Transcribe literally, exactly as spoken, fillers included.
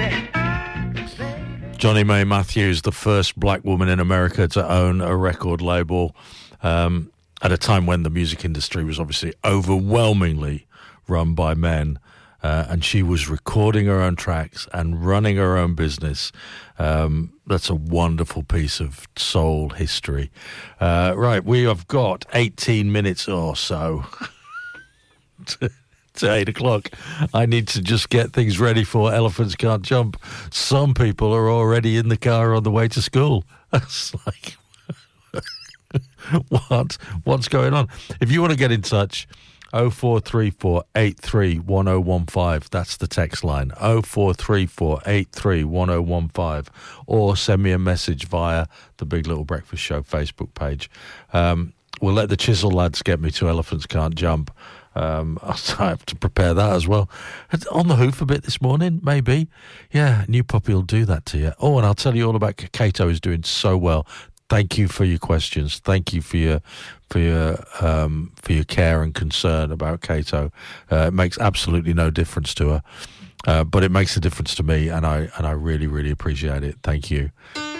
Johnny Mae Matthews, the first black woman in America to own a record label, um, at a time when the music industry was obviously overwhelmingly run by men. Uh, and she was recording her own tracks and running her own business. Um, that's a wonderful piece of soul history. Uh, right, we have got eighteen minutes or so to, to eight o'clock. I need to just get things ready for Elephants Can't Jump. Some people are already in the car on the way to school. It's like, what? What's going on? If you want to get in touch, oh four three four, eight three one oh one five. That's the text line. oh four three four, eight three one oh one five. Or send me a message via the Big Little Breakfast Show Facebook page. Um, we'll let the Chisel lads get me to Elephants Can't Jump. Um, I have to prepare that as well. On the hoof a bit this morning, maybe. Yeah, new puppy will do that to you. Oh, and I'll tell you all about Kato is doing so well. Thank you for your questions. Thank you for your for your um, for your care and concern about Kato. Uh, it makes absolutely no difference to her, uh, but it makes a difference to me, and I and I really really appreciate it. Thank you.